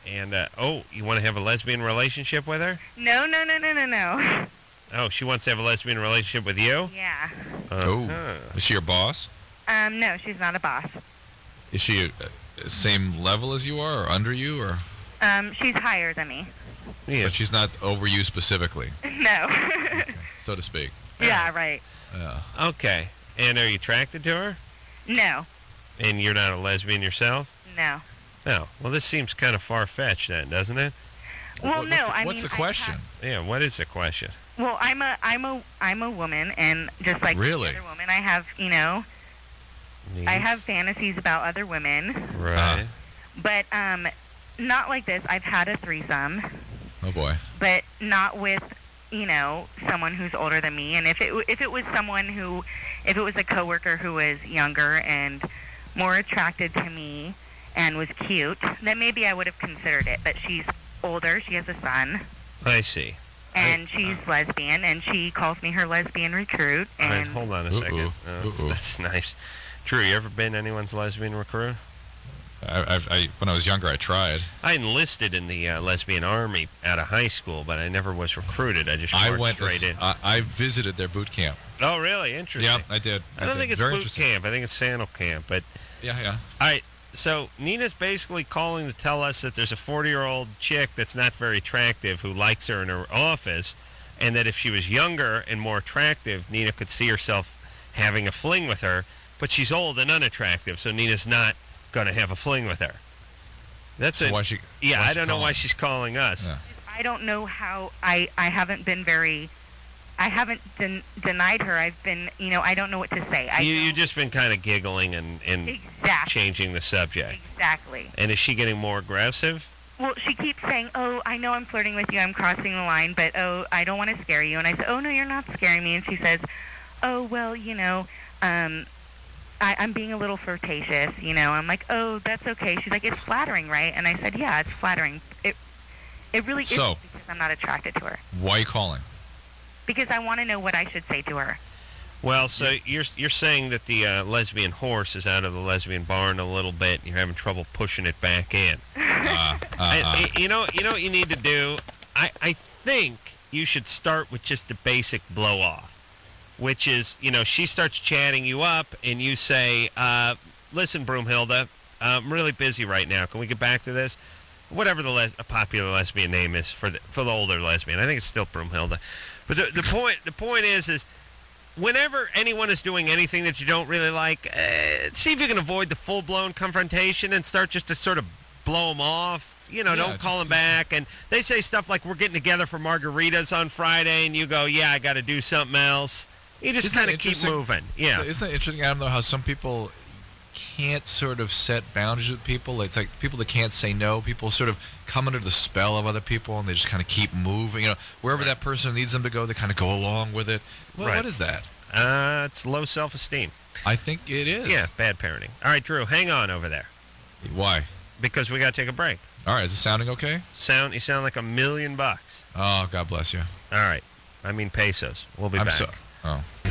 And, you want to have a lesbian relationship with her? No. Oh, she wants to have a lesbian relationship with you? Yeah. Oh, is she your boss? No, she's not a boss. Is she same level as you are, or under you, or? She's higher than me. Yeah. But she's not over you specifically, No. so to speak. Yeah, right. Okay. And are you attracted to her? No. And you're not a lesbian yourself? No. No. Well, this seems kind of far-fetched then, doesn't it? Well, no. What's the question? Yeah, what is the question? Well, I'm a woman, and just like Really? any other woman, I have, Needs? I have fantasies about other women, Right. but not like this. I've had a threesome, Oh boy. but not with, someone who's older than me. And if it was if it was a coworker who was younger and more attracted to me and was cute, then maybe I would have considered it. But she's older. She has a son. I see. And she's lesbian, and she calls me her lesbian recruit. All right, And hold on a second. That's nice. Drew, you ever been anyone's lesbian recruit? When I was younger, I tried. I enlisted in the lesbian army out of high school, but I never was recruited. I just marched straight in. I visited their boot camp. Oh, really? Interesting. Yeah, I did. I don't think it's Very boot interesting. camp. I think it's sandal camp. But Yeah. all right. So Nina's basically calling to tell us that there's a 40-year-old chick that's not very attractive who likes her in her office, and that if she was younger and more attractive, Nina could see herself having a fling with her. But she's old and unattractive, so Nina's not going to have a fling with her. That's So it. why she? Yeah, why I she don't know why calling? she's calling us. Yeah. I don't know how. I haven't been very. I haven't denied her. I've been, I don't know what to say. You've just been kind of giggling and Exactly. changing the subject. Exactly. And is she getting more aggressive? Well, she keeps saying, "Oh, I know I'm flirting with you. I'm crossing the line, but I don't want to scare you." And I said, "Oh no, you're not scaring me." And she says, "Oh well, I'm being a little flirtatious, I'm like, "Oh, that's okay." She's like, "It's flattering, right?" And I said, "Yeah, it's flattering. It really is because I'm not attracted to her. Why are you calling? Because I want to know what I should say to her." Well, so you're saying that the lesbian horse is out of the lesbian barn a little bit, and you're having trouble pushing it back in. You know what you need to do? I think you should start with just the basic blow off, which is, she starts chatting you up, and you say, "Listen, Broomhilda, I'm really busy right now. Can we get back to this?" Whatever the popular lesbian name is for the older lesbian. I think it's still Broomhilda. But the point is whenever anyone is doing anything that you don't really like, see if you can avoid the full-blown confrontation and start just to sort of blow them off. Don't call them back. And they say stuff like, "We're getting together for margaritas on Friday," and you go, "Yeah, I got to do something else." You just kind of keep moving. Yeah. Isn't that interesting, Adam, though, how some people can't sort of set boundaries with people? It's like people that can't say no. People sort of come under the spell of other people, and they just kind of keep moving. Wherever that person needs them to go, they kind of go along with it. What is that? It's low self-esteem. I think it is. Yeah, bad parenting. All right, Drew, hang on over there. Why? Because we got to take a break. All right, is it sounding okay? You sound like $1 million. Oh, God bless you. All right. I mean pesos. We'll be back. Oh.